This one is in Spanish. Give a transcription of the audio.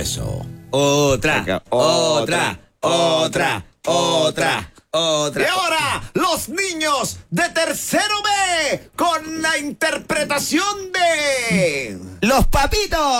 Eso. Otra. Y ahora, los niños de tercero B con la interpretación de... ¡Los Papitos!